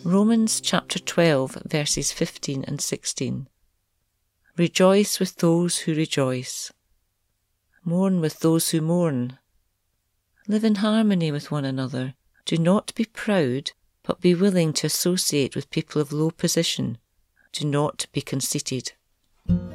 Romans chapter 12, verses 15 and 16. Rejoice with those who rejoice. Mourn with those who mourn. Live in harmony with one another. Do not be proud, but be willing to associate with people of low position. Do not be conceited.